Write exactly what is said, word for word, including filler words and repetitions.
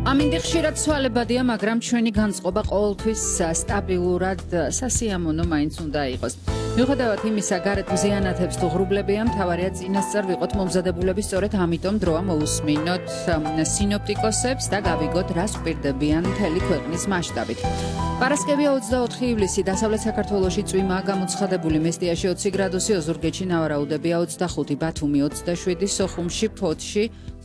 ამინდი ხშირად ცვალებადია, მაგრამ ჩვენი განწყობა ყოველთვის სტაბილურად სასიამოვნო მაინც უნდა იყოს. მიუხედავად იმისა, გარეთ მზიანათებს თუ ღრუბლებია, მთავარია წინასწარ ვიყოთ მომზადებულები, სწორედ ამიტომ დროა მოусმინოთ სინოპტიკოსებს და გავიგოთ, რას გვპირდებიან მთელი ქვეყნის მასშტაბით. პარასკევია ოცდაოთხი ივლისი, დასავლეთ საქართველოში წვიმაა გამოცხადებული, მესტიაში ოცი გრადუსი, ოზურგეთში ნავარაუდებია ოცდახუთი, ბათუმი ოცდაშვიდი, სოხუმში, ფოთში